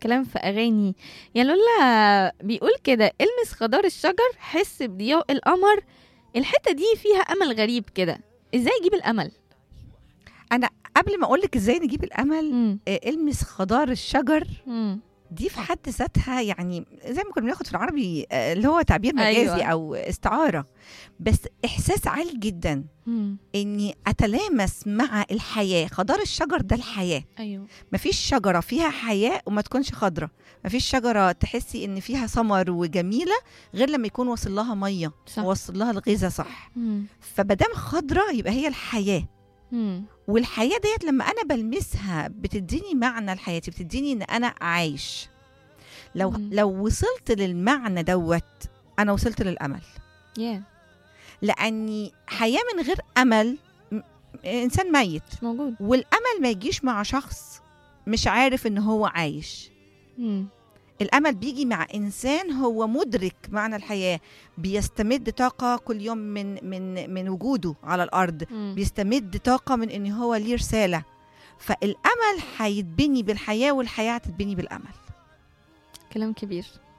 كلام في أغاني. يا لولا بيقول كده: المس خضار الشجر، حس بضياء القمر. الحتة دي فيها أمل غريب كده. إزاي أجيب الأمل؟ انا قبل ما اقولك ازاي نجيب الامل، مم. المس خضار الشجر مم. دي في حد ذاتها يعني زي ما كنا بناخد في العربي اللي هو تعبير مجازي أيوة. او استعاره، بس احساس عالي جدا مم. اني اتلامس مع الحياه. خضار الشجر ده الحياه. أيوة. مفيش شجره فيها حياه وما تكونش خضره. مفيش شجره تحسي ان فيها ثمر وجميله غير لما يكون واصل لها ميه صح. ووصل لها الغذاء صح. مم. فمادام خضره يبقى هي الحياه. مم. والحياه ديت لما انا بلمسها بتديني معنى لحياتي، بتديني ان انا عايش. مم. لو وصلت للمعنى دوت انا وصلت للامل. yeah. لاني حياه من غير امل انسان ميت. مش موجود. والامل ما يجيش مع شخص مش عارف ان هو عايش. مم. الامل بيجي مع انسان هو مدرك معنى الحياه، بيستمد طاقه كل يوم من وجوده على الارض. مم. بيستمد طاقه من ان هو ليه رساله. فالامل هيتبني بالحياه والحياه هتتبني بالامل. كلام كبير.